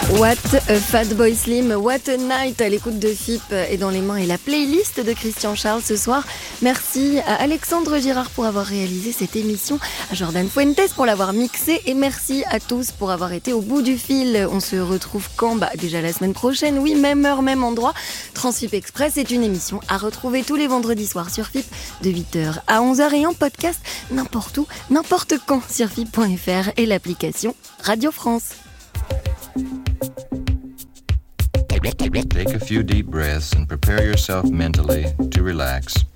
What a Fatboy Slim, What a Night à l'écoute de FIP et dans les mains et la playlist de Christian Charles ce soir. Merci à Alexandre Girard pour avoir réalisé cette émission, à Jordan Fuentes pour l'avoir mixée et merci à tous pour avoir été au bout du fil. On se retrouve quand ? Déjà la semaine prochaine, oui, même heure, même endroit. Transfip Express est une émission à retrouver tous les vendredis soirs sur FIP de 8h à 11h et en podcast n'importe où, n'importe quand sur FIP.fr et l'application Radio France. Take a few deep breaths and prepare yourself mentally to relax.